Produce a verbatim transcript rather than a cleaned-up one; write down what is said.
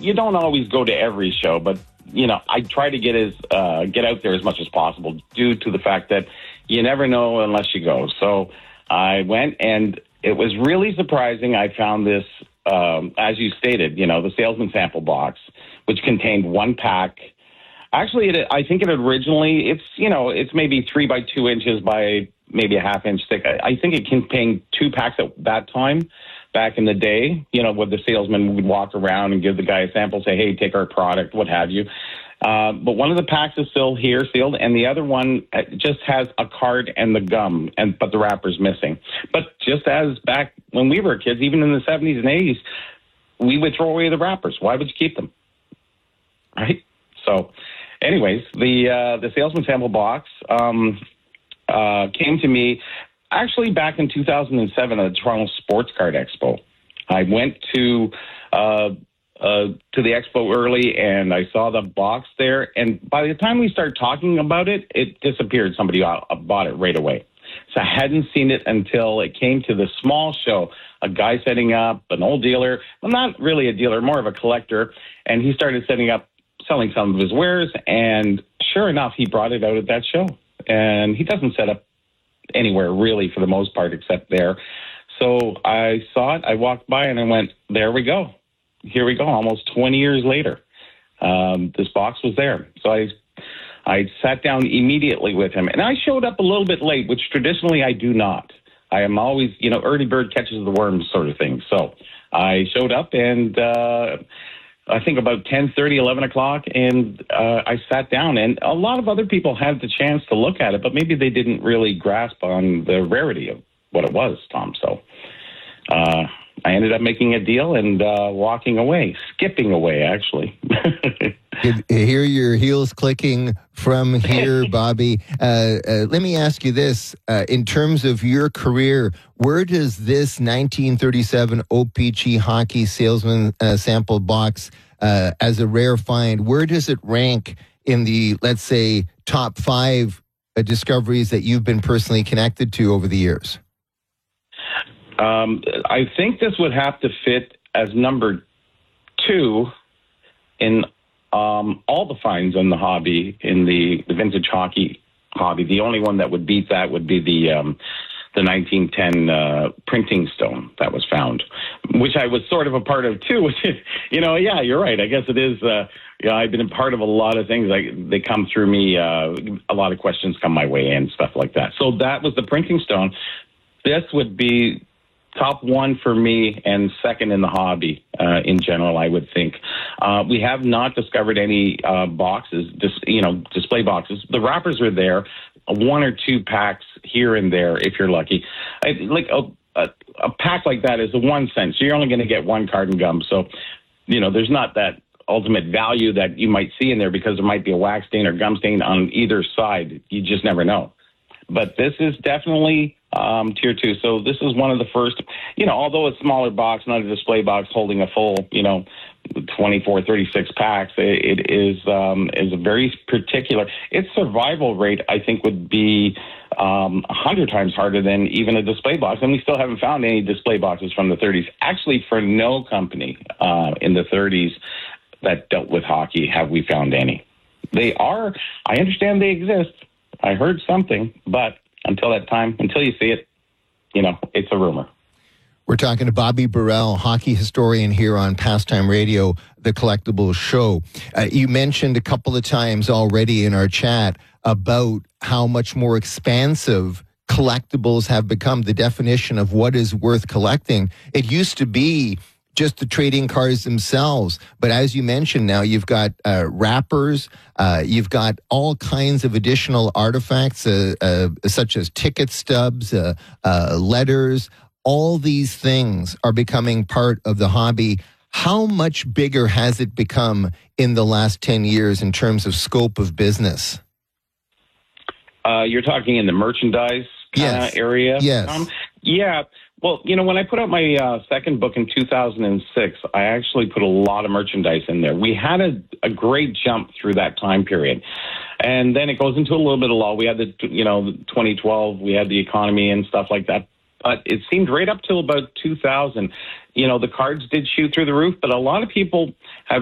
you don't always go to every show, but you know, I try to get as uh, get out there as much as possible, due to the fact that you never know unless you go. So I went, and it was really surprising. I found this, um, as you stated, you know, the salesman sample box, which contained one pack. Actually, it, I think it originally, it's, you know, it's maybe three by two inches by maybe a half inch thick. I, I think it contained two packs at that time, back in the day, you know, where the salesman would walk around and give the guy a sample, say, hey, take our product, what have you. Uh, but one of the packs is still here, sealed, and the other one just has a card and the gum, and but the wrapper's missing. But just as back when we were kids, even in the seventies and eighties, we would throw away the wrappers. Why would you keep them? Right? So, anyways, the uh, the salesman sample box um, uh, came to me actually back in two thousand seven at the Toronto Sports Card Expo. I went to uh, uh, to the expo early, and I saw the box there. And by the time we started talking about it, it disappeared. Somebody bought it right away. So I hadn't seen it until it came to the small show. A guy setting up, an old dealer, well, not really a dealer, more of a collector, and he started setting up, selling some of his wares, and sure enough, he brought it out at that show. And he doesn't set up anywhere really for the most part except there. So I saw it, I walked by, and I went, there we go. Here we go, almost twenty years later. Um, this box was there. So I I sat down immediately with him, and I showed up a little bit late, which traditionally I do not. I am always, you know, early bird catches the worms sort of thing. So I showed up, and uh, I think about ten thirty, eleven o'clock, and uh, I sat down, and a lot of other people had the chance to look at it, but maybe they didn't really grasp on the rarity of what it was, Tom. So uh, I ended up making a deal and uh, walking away, skipping away, actually. I hear your heels clicking from here, Bobby. Uh, uh, let me ask you this. Uh, in terms of your career, where does this nineteen thirty-seven O P G hockey salesman uh, sample box uh, as a rare find, where does it rank in the, let's say, top five uh, discoveries that you've been personally connected to over the years? Um, I think this would have to fit as number two in Um, all the finds in the hobby, in the, the vintage hockey hobby. The only one that would beat that would be the um, the nineteen ten uh, printing stone that was found, which I was sort of a part of too. Which is, you know, yeah, you're right. I guess it is. Uh, yeah, I've been a part of a lot of things. Like they come through me. Uh, a lot of questions come my way and stuff like that. So that was the printing stone. This would be top one for me and second in the hobby uh, in general, I would think. Uh, we have not discovered any uh, boxes, dis- you know, display boxes. The wrappers are there, one or two packs here and there if you're lucky. I, like a, a, a pack like that is a one cent, so you're only going to get one card and gum. So, you know, there's not that ultimate value that you might see in there because there might be a wax stain or gum stain on either side. You just never know. But this is definitely um, tier two. So this is one of the first, you know, although it's a smaller box, not a display box holding a full, you know, twenty-four, thirty-six packs, it, it is um, is a very particular. Its survival rate, I think, would be um, a hundred times harder than even a display box. And we still haven't found any display boxes from the thirties. Actually, for no company uh, in the thirties that dealt with hockey have we found any. They are, I understand they exist. I heard something, but until that time, until you see it, you know, it's a rumor. We're talking to Bobby Burrell, hockey historian here on Pastime Radio, the Collectibles Show. Uh, you mentioned a couple of times already in our chat about how much more expansive collectibles have become, the definition of what is worth collecting. It used to be just the trading cards themselves. But as you mentioned now, you've got uh, wrappers, uh, you've got all kinds of additional artifacts, uh, uh, such as ticket stubs, uh, uh, letters. All these things are becoming part of the hobby. How much bigger has it become in the last ten years in terms of scope of business? Uh, you're talking in the merchandise yes. uh, area? Yes. Um, yeah. Well, you know, when I put out my uh, second book in two thousand six, I actually put a lot of merchandise in there. We had a, a great jump through that time period. And then it goes into a little bit of lull. We had the, you know, twenty twelve, we had the economy and stuff like that. But it seemed right up till about two thousand. You know, the cards did shoot through the roof, but a lot of people have